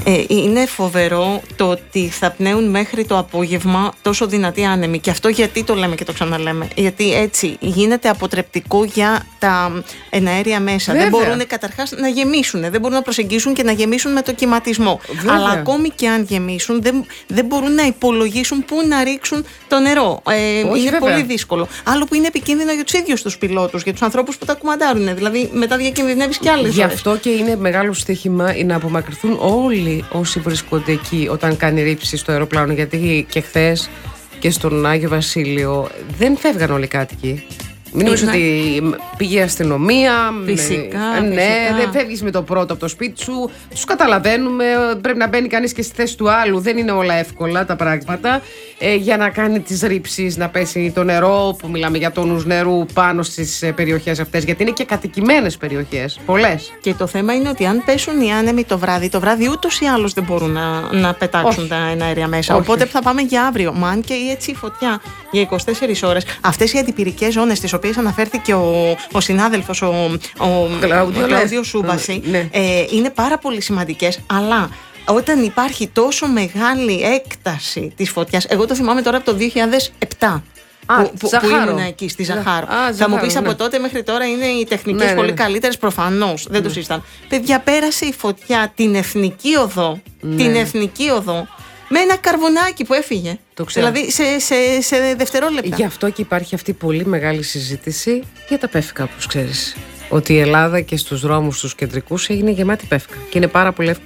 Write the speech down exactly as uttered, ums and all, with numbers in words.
Ε, είναι φοβερό το ότι θα πνέουν μέχρι το απόγευμα τόσο δυνατοί άνεμοι. Και αυτό γιατί το λέμε και το ξαναλέμε? Γιατί έτσι γίνεται αποτρεπτικό για τα εναέρια μέσα. Βέβαια. Δεν μπορούν καταρχάς να γεμίσουν, δεν μπορούν να προσεγγίσουν και να γεμίσουν με το κυματισμό. Βέβαια. Αλλά ακόμη και αν γεμίσουν, δεν, δεν μπορούν να υπολογίσουν πού να ρίξουν το νερό. Ε, Όχι, είναι βέβαια. πολύ δύσκολο. Άλλο που είναι επικίνδυνο για τους ίδιους τους πιλότους, για τους ανθρώπους που τα κουμαντάρουν. Δηλαδή μετά διακινδυνεύεις κι άλλες Γι' ώρες. αυτό και είναι μεγάλο στοίχημα να απομακρυνθούν όλοι όσοι βρίσκονται εκεί όταν κάνει ρήψη στο αεροπλάνο. Γιατί και χθες και στον Άγιο Βασίλειο δεν φεύγαν όλοι οι κάτοικοι. Μην νομίζω ότι πήγε η αστυνομία. Φυσικά, με... Ναι, φυσικά. δεν φεύγεις με το πρώτο από το σπίτι σου. Τους καταλαβαίνουμε. Πρέπει να μπαίνει κανείς και στη θέση του άλλου. Δεν είναι όλα εύκολα τα πράγματα. Ε, για να κάνει τις ρήψεις, να πέσει το νερό, που μιλάμε για τόνους νερού πάνω στις περιοχές αυτές. Γιατί είναι και κατοικημένες περιοχές. Πολλές. Και το θέμα είναι ότι αν πέσουν οι άνεμοι το βράδυ, το βράδυ ούτως ή άλλως δεν μπορούν να, να πετάξουν Όχι. τα εναέρια μέσα. Όχι. Οπότε θα πάμε για αύριο. Μα αν και η έτσι η φωτιά για είκοσι τέσσερις ώρες, αυτές οι αντιπυρικές ζώνες, τις οποίες αναφέρθηκε ο, ο συνάδελφος, ο, ο, Κλάουδιο, ο Κλάουδιο Σούμπαση, ναι. ε, είναι πάρα πολύ σημαντικές. Αλλά όταν υπάρχει τόσο μεγάλη έκταση της φωτιάς, εγώ το θυμάμαι τώρα από το δύο χιλιάδες επτά. Α, που, που, που Ζαχάρο. ήμουν εκεί στη Ζαχάρο. Α, Θα Ζαχάρο, μου πεις ναι. από τότε μέχρι τώρα είναι οι τεχνικές Ναι, πολύ ναι. καλύτερες, προφανώς. Δεν το συζητάμε. Παιδιά, πέρασε η φωτιά την εθνική οδό, Ναι. την εθνική οδό, με ένα καρβουνάκι που έφυγε. Το ξέρω. Δηλαδή σε, σε, σε δευτερόλεπτα. Γι' αυτό και υπάρχει αυτή η πολύ μεγάλη συζήτηση για τα πεύκα, όπως ξέρεις. Ότι η Ελλάδα και στους δρόμους τους κεντρικούς έγινε γεμάτη πεύκα. Και είναι πάρα πολύ εύκολο